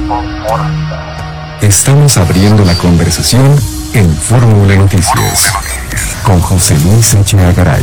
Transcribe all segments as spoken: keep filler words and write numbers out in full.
Estamos abriendo la conversación en Fórmula Noticias con José Luis Echeagaray.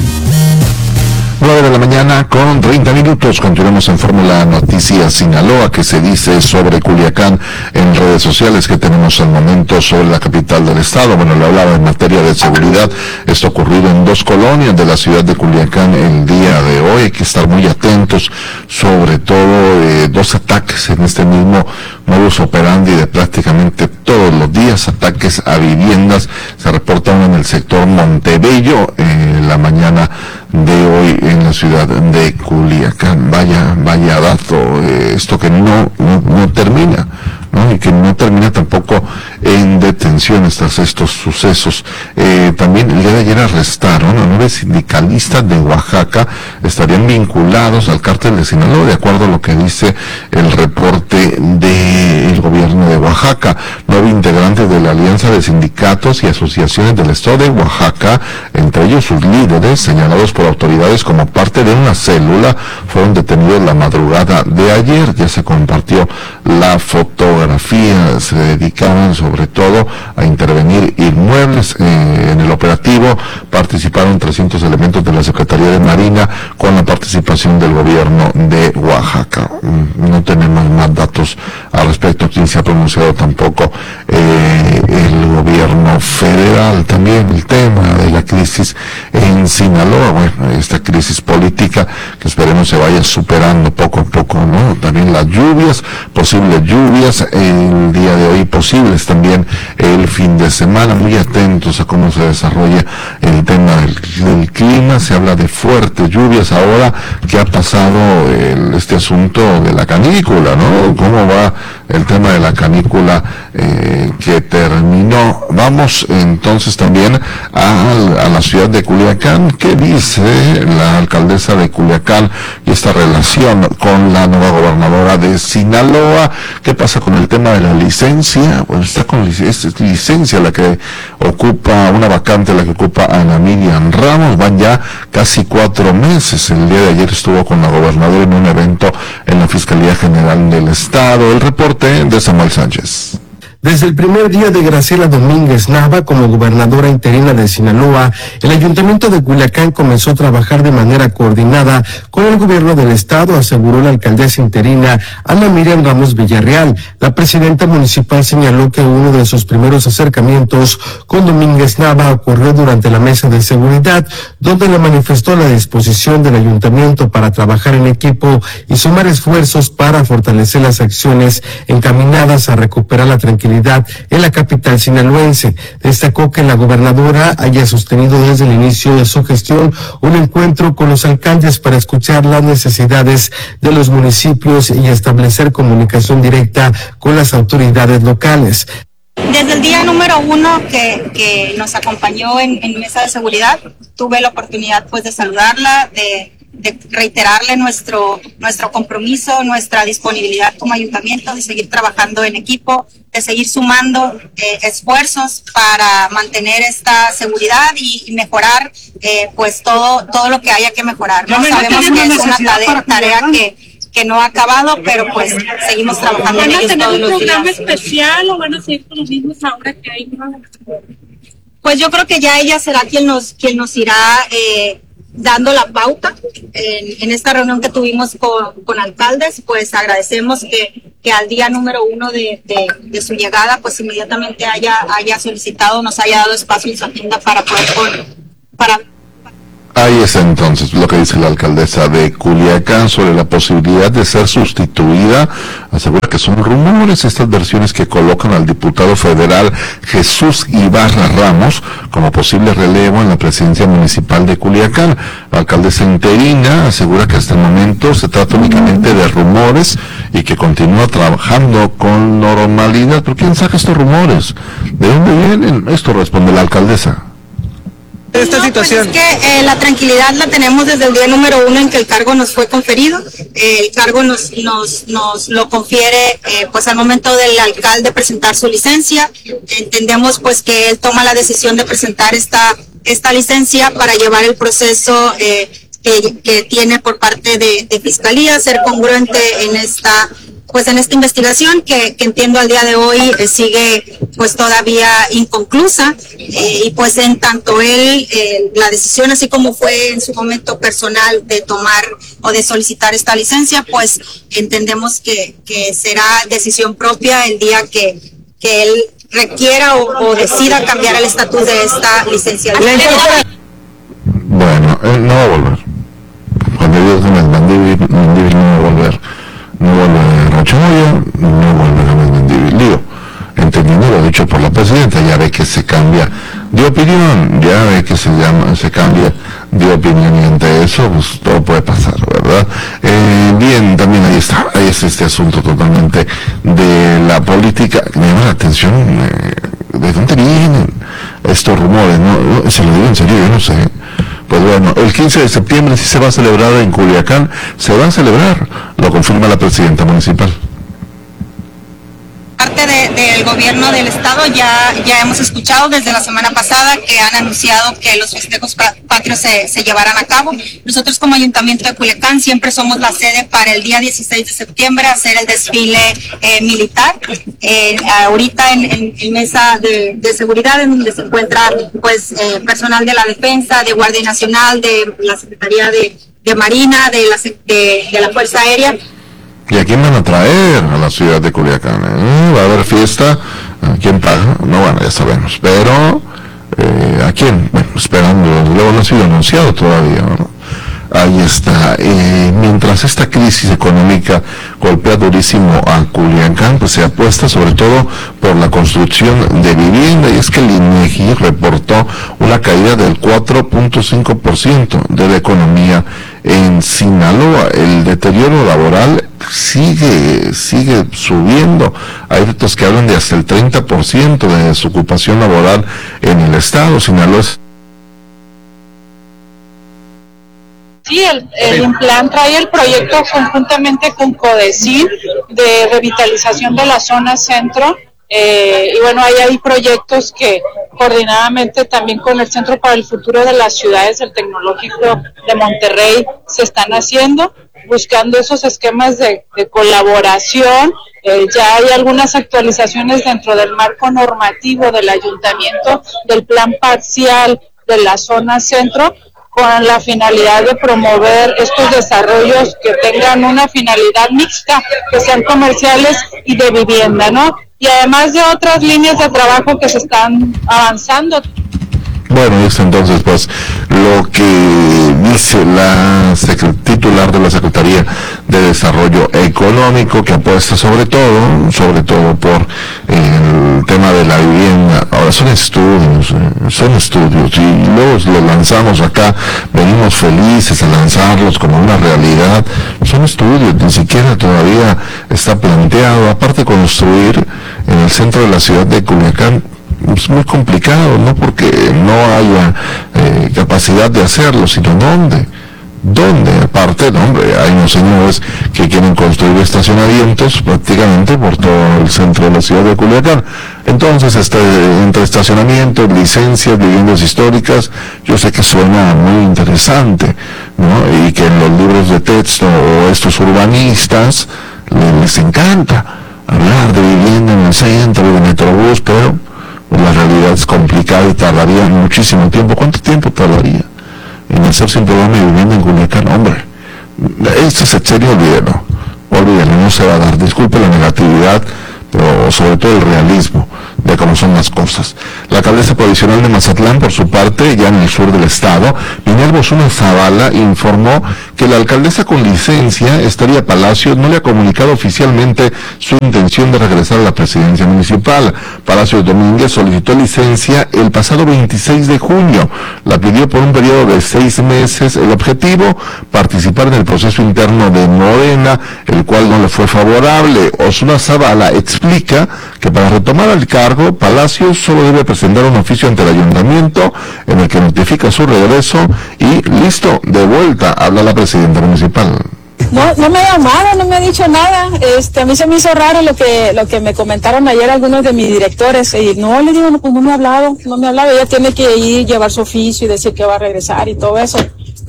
nueve de la mañana con treinta minutos. Continuamos en Fórmula Noticias Sinaloa. ¿Qué se dice sobre Culiacán en redes sociales que tenemos al momento sobre la capital del estado? Bueno, le hablaba en materia de seguridad. Esto ocurrido en dos colonias de la ciudad de Culiacán el día de hoy. Hay que estar muy atentos, sobre todo eh, dos ataques en este mismo modus operandi de prácticamente todos los días, ataques a viviendas. Se reporta uno en el sector Montebello eh, la mañana de hoy en la ciudad de Culiacán. Vaya, vaya dato, eh, esto que no, no, no termina, ¿no? Y que no termina tampoco en detenciones tras estos sucesos. Eh, también el día de ayer arrestaron a nueve sindicalistas de Oaxaca, estarían vinculados al cártel de Sinaloa, de acuerdo a lo que dice el reporte del gobierno de Oaxaca. Nueve integrantes de la Alianza de Sindicatos y Asociaciones del Estado de Oaxaca, entre ellos sus líderes, señalados por autoridades como parte de una célula, fueron detenidos la madrugada de ayer. Ya se compartió la fotografía. Se dedicaban sobre todo a intervenir inmuebles. Eh, en el operativo participaron trescientos elementos de la Secretaría de Marina con la participación del gobierno de Oaxaca. No tenemos más datos al respecto. Quien se ha pronunciado tampoco eh, el gobierno federal. También el tema de la crisis en Sinaloa, bueno, esta crisis política que esperemos se vaya superando poco a poco, ¿no? También las lluvias, posibles lluvias el día de hoy, posibles también el fin de semana. Muy atentos a cómo se desarrolla el tema del, del clima. Se habla de fuertes lluvias ahora que ha pasado el, este asunto de la canícula, ¿no? ¿Cómo va el tema de la canícula eh, que terminó? Vamos entonces también a, a la ciudad de Culiacán. ¿Qué dice la alcaldesa de Culiacán y esta relación con la nueva gobernadora de Sinaloa? ¿Qué pasa con el tema de la licencia? Bueno, está con lic- es licencia la que ocupa, una vacante la que ocupa Ana Miriam Ramos. Van ya casi cuatro meses. El día de ayer estuvo con la gobernadora en un evento en la Fiscalía General del Estado. El reporte de Samuel Sánchez. Desde el primer día de Graciela Domínguez Nava como gobernadora interina de Sinaloa, el Ayuntamiento de Culiacán comenzó a trabajar de manera coordinada con el gobierno del estado, aseguró la alcaldesa interina Ana Miriam Ramos Villarreal. La presidenta municipal señaló que uno de sus primeros acercamientos con Domínguez Nava ocurrió durante la mesa de seguridad, donde le manifestó la disposición del ayuntamiento para trabajar en equipo y sumar esfuerzos para fortalecer las acciones encaminadas a recuperar la tranquilidad en la capital sinaloense. Destacó que la gobernadora haya sostenido desde el inicio de su gestión un encuentro con los alcaldes para escuchar las necesidades de los municipios y establecer comunicación directa con las autoridades locales. Desde el día número uno que, que nos acompañó en, en mesa de seguridad, tuve la oportunidad pues de saludarla, de de reiterarle nuestro nuestro compromiso, nuestra disponibilidad como ayuntamiento de seguir trabajando en equipo, de seguir sumando eh, esfuerzos para mantener esta seguridad y, y mejorar eh, pues todo todo lo que haya que mejorar, ¿no? Sabemos que es una tarea, tarea que que no ha acabado, pero pues seguimos trabajando en ello todos los días. ¿Van a tener un programa especial o van a seguir con los mismos ahora que hay? Pues yo creo que ya ella será quien nos quien nos irá eh, dando la pauta en, en esta reunión que tuvimos con, con alcaldes. Pues agradecemos que, que al día número uno de, de, de su llegada, pues inmediatamente haya, haya solicitado, nos haya dado espacio en su agenda para poder con, para Ahí es entonces lo que dice la alcaldesa de Culiacán sobre la posibilidad de ser sustituida. Asegura que son rumores estas versiones que colocan al diputado federal Jesús Ibarra Ramos como posible relevo en la presidencia municipal de Culiacán. La alcaldesa interina asegura que hasta el momento se trata únicamente de rumores y que continúa trabajando con normalidad. ¿Pero quién saca estos rumores? ¿De dónde vienen? Esto responde la alcaldesa. Esta no, situación. Pues es que eh, la tranquilidad la tenemos desde el día número uno en que el cargo nos fue conferido. Eh, el cargo nos nos nos lo confiere eh, pues al momento del alcalde presentar su licencia. Entendemos pues que él toma la decisión de presentar esta esta licencia para llevar el proceso eh, que, que tiene por parte de, de Fiscalía, ser congruente en esta pues en esta investigación que, que entiendo al día de hoy eh, sigue pues todavía inconclusa eh, y pues en tanto él eh, la decisión así como fue en su momento personal de tomar o de solicitar esta licencia, pues entendemos que, que será decisión propia el día que, que él requiera o, o decida cambiar el estatus de esta licencia. Bueno, él no va a volver. Cuando Dios me Mendívil, Mendívil no va a volver. No vuelve a Rochamoya, no vuelve a Mendívil. Digo, entendiendo lo dicho por la presidenta, ya ve que se cambia de opinión, ya ve que se llama, se cambia de opinión y ante eso, pues todo puede pasar, ¿verdad? Eh, bien, también ahí está, ahí es este asunto totalmente de la política. Me llama la atención, eh, ¿de dónde vienen estos rumores? No, no, se lo digo en serio, yo no sé. Pues bueno, el quince de septiembre sí se va a celebrar en Culiacán, se va a celebrar, lo confirma la presidenta municipal. Parte de, del gobierno del estado ya, ya hemos escuchado desde la semana pasada que han anunciado que los festejos patrios se, se llevarán a cabo. Nosotros como Ayuntamiento de Culiacán siempre somos la sede para el día dieciséis de septiembre hacer el desfile eh, militar. Eh, ahorita en, en, en mesa de, de seguridad en donde se encuentra pues eh, personal de la defensa, de Guardia Nacional, de la Secretaría de, de Marina, de la, de, de la Fuerza Aérea. ¿Y a quién van a traer a la ciudad de Culiacán? ¿Eh? ¿Va a haber fiesta? ¿A quién paga? No, bueno, ya sabemos. Pero, eh, ¿a quién? Bueno, esperando. Luego no ha sido anunciado todavía, ¿no? Ahí está. Eh, mientras esta crisis económica golpea durísimo a Culiacán, pues se apuesta sobre todo por la construcción de vivienda, y es que el INEGI reportó una caída del cuatro punto cinco por ciento de la economía en Sinaloa. El deterioro laboral sigue sigue subiendo. Hay datos que hablan de hasta el treinta por ciento de desocupación laboral en el estado. Sinaloa es Sí, el, el Implan trae el proyecto conjuntamente con CODECIN de revitalización de la zona centro, eh, y bueno, ahí hay proyectos que coordinadamente también con el Centro para el Futuro de las Ciudades, el Tecnológico de Monterrey, se están haciendo, buscando esos esquemas de, de colaboración. Eh, ya hay algunas actualizaciones dentro del marco normativo del ayuntamiento del plan parcial de la zona centro, con la finalidad de promover estos desarrollos que tengan una finalidad mixta, que sean comerciales y de vivienda, ¿no? Y además de otras líneas de trabajo que se están avanzando. Bueno, es entonces pues lo que dice la titular de la Secretaría de Desarrollo Económico, que apuesta sobre todo, sobre todo por el tema de la vivienda. Ahora son estudios, eh, son estudios, y luego los lanzamos acá, venimos felices a lanzarlos como una realidad. Son estudios, ni siquiera todavía está planteado. Aparte, construir en el centro de la ciudad de Culiacán es muy complicado, no porque no haya eh, capacidad de hacerlo, sino dónde, dónde, aparte, no, hombre, hay unos señores que quieren construir estacionamientos prácticamente por todo el centro de la ciudad de Culiacán. Entonces, este, entre estacionamientos, licencias, viviendas históricas, yo sé que suena muy interesante, ¿no? Y que en los libros de texto o estos urbanistas les, les encanta hablar de vivienda en el centro, de Metrobús, pero la realidad es complicada y tardaría muchísimo tiempo. ¿Cuánto tiempo tardaría en hacerse un programa de vivienda en Culiacán? Hombre, este sexenio, olvídelo, olvídelo, no se va a dar. Disculpe la negatividad, pero sobre todo el realismo de cómo son las cosas. La alcaldesa provisional de Mazatlán, por su parte, ya en el sur del estado, Minerva Osuna Zavala, informó que la alcaldesa con licencia, Estelia Palacios, no le ha comunicado oficialmente su intención de regresar a la presidencia municipal. Palacios Domínguez solicitó licencia el pasado veintiséis de junio. La pidió por un periodo de seis meses. El objetivo, participar en el proceso interno de Morena, el cual no le fue favorable. Osuna Zavala explica que para retomar el cargo, Palacios solo debe presentar un oficio ante el ayuntamiento en el que notifica su regreso y listo, de vuelta, habla la presidenta municipal. No, no me ha llamado, no me ha dicho nada. Este, a mí se me hizo raro lo que lo que me comentaron ayer algunos de mis directores. Y no, le digo, no, pues no me ha hablado, no me ha hablado. Ella tiene que ir, llevar su oficio y decir que va a regresar y todo eso.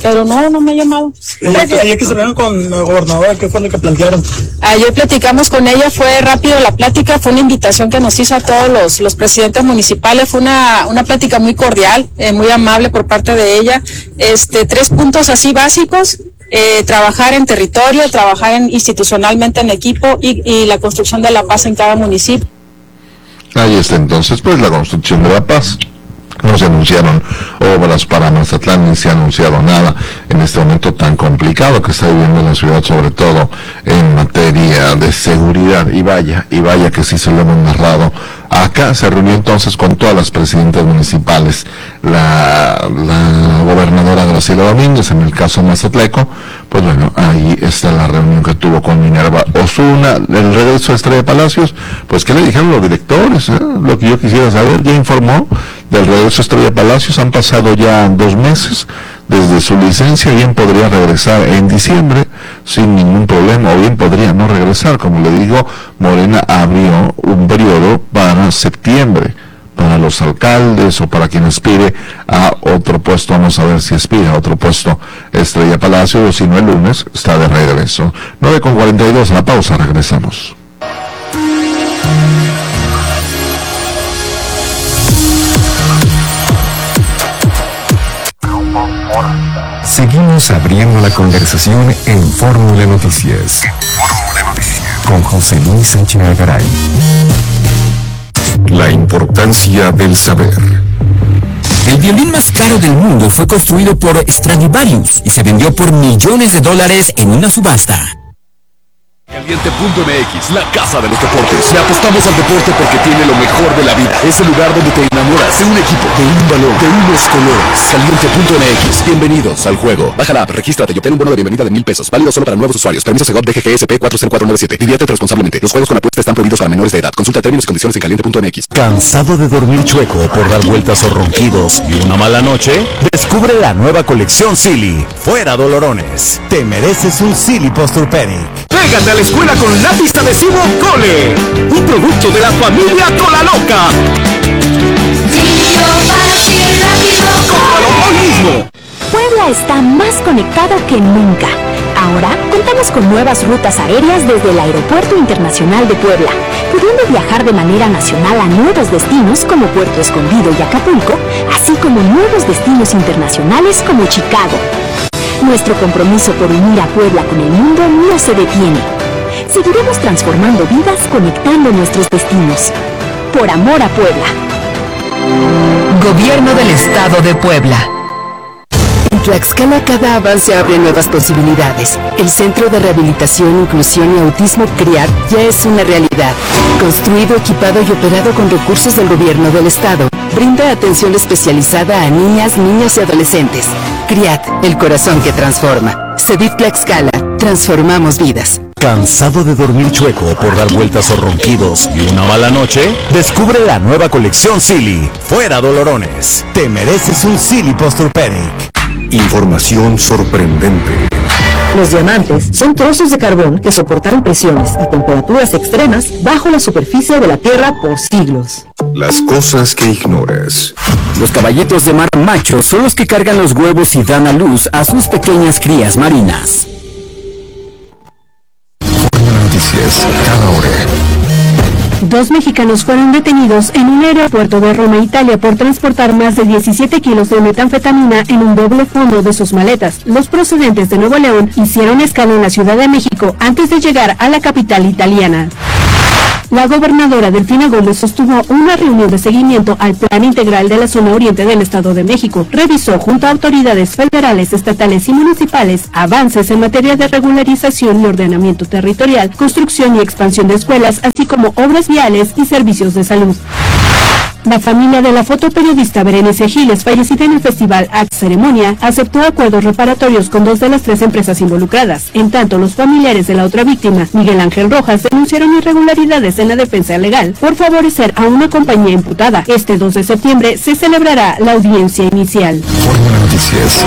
pero no, no me ha llamado. Ayer que se vieron con la gobernadora, ¿qué fue lo que plantearon? Ayer platicamos con ella, fue rápido la plática, fue una invitación que nos hizo a todos los, los presidentes municipales, fue una, una plática muy cordial, eh, muy amable por parte de ella. Este, tres puntos así básicos, eh, trabajar en territorio, trabajar en, institucionalmente en equipo y, y la construcción de la paz en cada municipio. Ahí está entonces, pues, la construcción de la paz. No se anunciaron obras para Mazatlán, ni se ha anunciado nada en este momento tan complicado que está viviendo la ciudad, sobre todo en materia de seguridad. Y vaya, y vaya que sí se lo hemos narrado. Acá se reunió entonces con todas las presidentas municipales, la, la gobernadora Graciela Domínguez, en el caso mazatleco. Pues bueno, ahí está la reunión que tuvo con Minerva Osuna, el regreso a Estrella Palacios. Pues ¿qué le dijeron los directores? ¿Eh? Lo que yo quisiera saber, ya informó del regreso a Estrella Palacios, han pasado ya dos meses desde su licencia, bien podría regresar en diciembre sin ningún problema, o bien podría no regresar. Como le digo, Morena abrió un periodo para septiembre, para los alcaldes o para quien aspire a otro puesto. Vamos a ver si aspira a otro puesto Estrella Palacio, o si no el lunes está de regreso. nueve con cuarenta y dos, la pausa, regresamos. Seguimos abriendo la conversación en Fórmula Noticias. Con José Luis Sánchez Algaray. La importancia del saber. El violín más caro del mundo fue construido por Stradivarius y se vendió por millones de dólares en una subasta. Caliente punto M X, la casa de los deportes. Le apostamos al deporte porque tiene lo mejor de la vida. Es el lugar donde te enamoras de un equipo, de un balón, de unos colores. Caliente punto M X, bienvenidos al juego. Baja la app, regístrate y obtén un bono de bienvenida de mil pesos. Válido solo para nuevos usuarios. Permiso Segov D G G S P cuatro cero cuatro nueve siete. Diviértete responsablemente. Los juegos con apuestas están prohibidos para menores de edad. Consulta términos y condiciones en caliente punto M X. ¿Cansado de dormir chueco por dar vueltas o ronquidos y una mala noche? Descubre la nueva colección Silly. Fuera dolorones. Te mereces un Silly Posturpedic. Pégate a la escuela con lápiz adhesivo Cole, un producto de la familia Tolaloca. ¡Cómpralo hoy mismo! Puebla está más conectado que nunca. Ahora contamos con nuevas rutas aéreas desde el Aeropuerto Internacional de Puebla, pudiendo viajar de manera nacional a nuevos destinos como Puerto Escondido y Acapulco, así como nuevos destinos internacionales como Chicago. Nuestro compromiso por unir a Puebla con el mundo no se detiene. Seguiremos transformando vidas, conectando nuestros destinos. Por amor a Puebla. Gobierno del Estado de Puebla. En Tlaxcala cada avance abre nuevas posibilidades. El Centro de Rehabilitación, Inclusión y Autismo CRIAT ya es una realidad. Construido, equipado y operado con recursos del Gobierno del Estado. Brinda atención especializada a niñas, niños y adolescentes. CRIAT, el corazón que transforma. CEDIF Tlaxcala, transformamos vidas. ¿Cansado de dormir chueco por dar vueltas o ronquidos y una mala noche? Descubre la nueva colección Silly. Fuera dolorones. Te mereces un Silly Posturpedic. Información sorprendente. Los diamantes son trozos de carbón que soportaron presiones y temperaturas extremas bajo la superficie de la Tierra por siglos. Las cosas que ignoras. Los caballitos de mar machos son los que cargan los huevos y dan a luz a sus pequeñas crías marinas. Noticias cada hora. Dos mexicanos fueron detenidos en un aeropuerto de Roma, Italia, por transportar más de diecisiete kilos de metanfetamina en un doble fondo de sus maletas. Los procedentes de Nuevo León hicieron escala en la Ciudad de México antes de llegar a la capital italiana. La gobernadora Delfina Gómez sostuvo una reunión de seguimiento al Plan Integral de la Zona Oriente del Estado de México. Revisó junto a autoridades federales, estatales y municipales avances en materia de regularización y ordenamiento territorial, construcción y expansión de escuelas, así como obras viales y servicios de salud. La familia de la fotoperiodista Berenice Giles, fallecida en el festival Act Ceremonia, aceptó acuerdos reparatorios con dos de las tres empresas involucradas. En tanto, los familiares de la otra víctima, Miguel Ángel Rojas, denunciaron irregularidades en la defensa legal por favorecer a una compañía imputada. Este dos de septiembre se celebrará la audiencia inicial. Fórmula Noticias